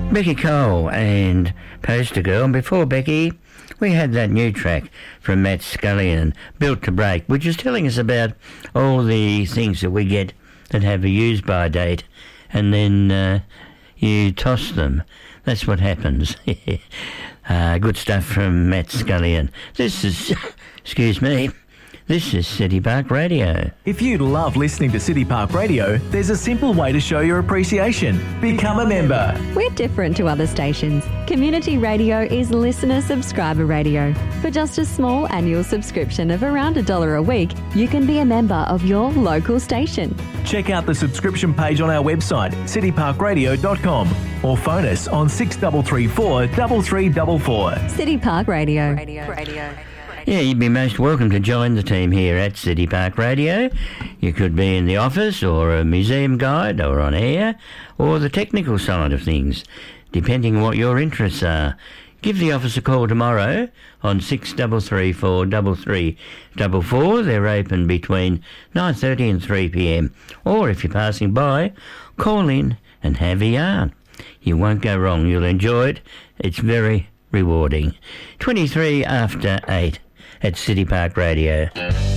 Becky Cole and Poster Girl. And before Becky, we had that new track from Matt Scullion, Built to Break, which is telling us about all the things that we get that have a use-by date, and then you toss them. That's what happens. Good stuff from Matt Scullion. This is, excuse me, this is City Park Radio. If you love listening to City Park Radio, there's a simple way to show your appreciation. Become a member. We're different to other stations. Community radio is listener subscriber radio. For just a small annual subscription of around $1 a week, you can be a member of your local station. Check out the subscription page on our website, cityparkradio.com, or phone us on 6334 3344. City Park Radio. Yeah, you'd be most welcome to join the team here at City Park Radio. You could be in the office or a museum guide or on air or the technical side of things, depending on what your interests are. Give the office a call tomorrow on 6334 3344. They're open between 9:30 and 3 p.m. Or if you're passing by, call in and have a yarn. You won't go wrong. You'll enjoy it. It's very rewarding. 23 after 8 at City Park Radio.